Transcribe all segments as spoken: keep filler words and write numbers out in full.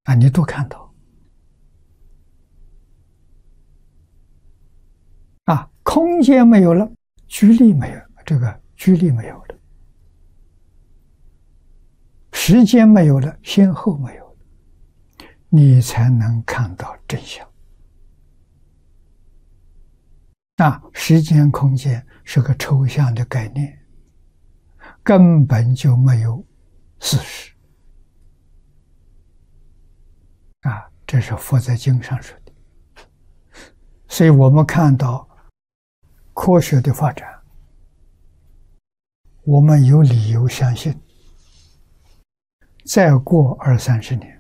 啊，你都看到。啊，空间没有了，距离没有，这个距离没有了，时间没有了，先后没有了，你才能看到真相。啊，时间空间是个抽象的概念，根本就没有事实。啊，这是佛在经上说的。所以我们看到科学的发展，我们有理由相信，再过二三十年，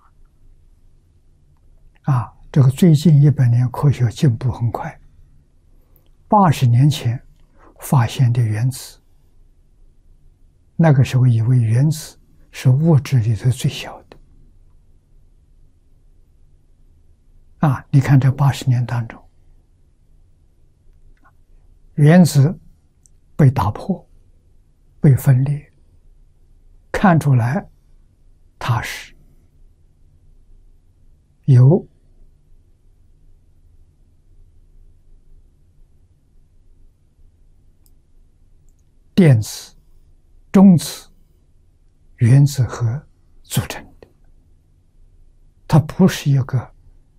啊，这个最近一百年科学进步很快。八十年前发现的原子，那个时候以为原子是物质里头最小的。啊，你看这八十年当中，原子被打破，被分裂，看出来它是由电子、中子、原子核组成的，它不是一个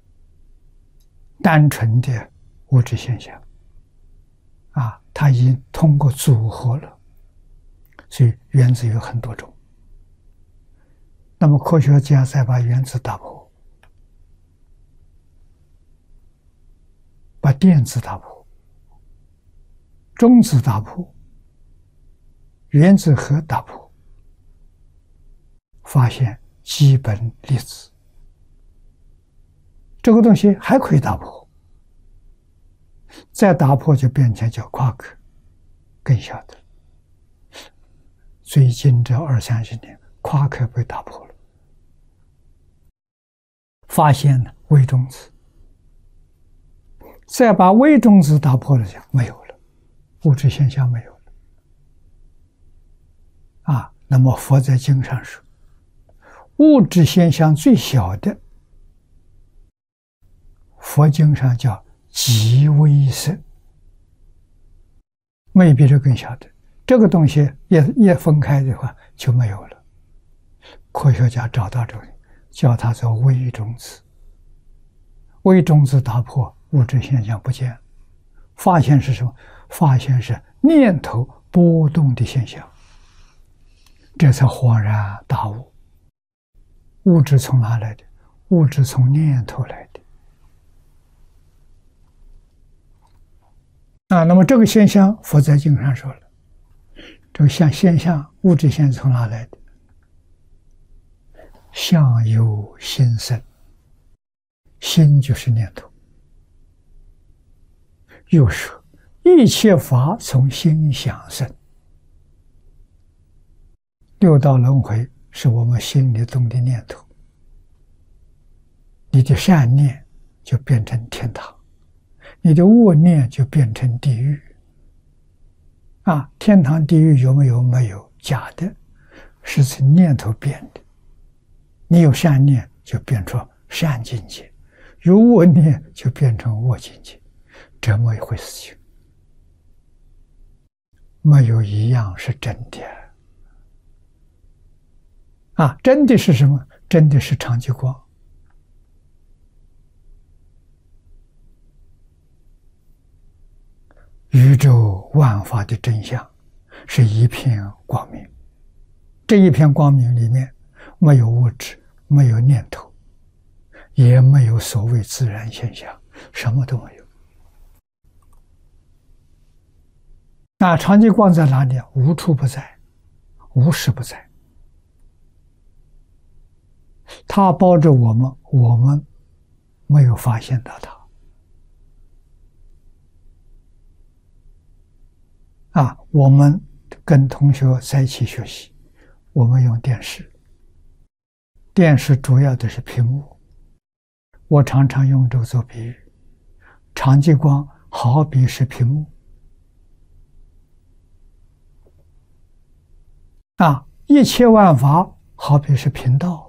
单纯的物质现象。啊，它已经通过组合了，所以原子有很多种。那么科学家再把原子打破，把电子打破，中子打破，原子核打破，发现基本粒子，这个东西还可以打破，再打破就变成叫夸克，更小的。最近这二三十年，夸克被打破了，发现了微中子，再把微中子打破了，就没有了，物质现象没有了。啊，那么佛在经上说，物质现象最小的，佛经上叫极微色，没比这更小的。这个东西也也分开的话就没有了。科学家找到这个，叫它做微中子。微中子打破，物质现象不见了。发现是什么？发现是念头波动的现象。这才恍然大悟，物质从哪来的？物质从念头来的。啊，那么这个现象，佛在经上说了，这个像现象，物质现象从哪来的？相由心生，心就是念头。又说一切法从心想生。六道轮回是我们心里动的念头，你的善念就变成天堂，你的恶念就变成地狱。啊，天堂地狱有没有？没有，假的，是从念头变的。你有善念就变成善境界，有恶念就变成恶境界，这么一回事情，没有一样是真的。啊，真的是什么？真的是常寂光。宇宙万法的真相是一片光明，这一片光明里面没有物质，没有念头，也没有所谓自然现象，什么都没有。那常寂光在哪里？无处不在，无时不在。它包着我们，我们没有发现到它。啊，我们跟同学在一起学习，我们用电视，电视主要的是屏幕。我常常用这个做比喻，常寂光好比是屏幕。啊，一切万法好比是频道。